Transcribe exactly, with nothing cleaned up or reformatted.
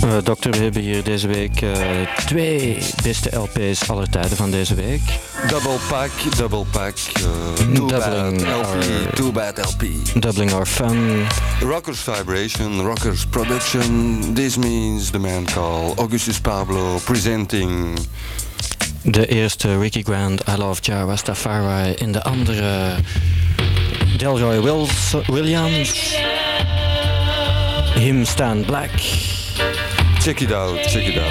Uh, dokter, we hebben hier deze week uh, twee beste L P's aller tijden van deze week. Double pack, double pack, uh, two bad L P, two bad L P. Doubling our fun. Rockers Vibration, Rockers Production. This means the man called Augustus Pablo presenting... De eerste Ricky Grant, I Love Jah Rastafari. In de andere Delroy Wills, Williams. Him Stand Black. Check it out, check it out.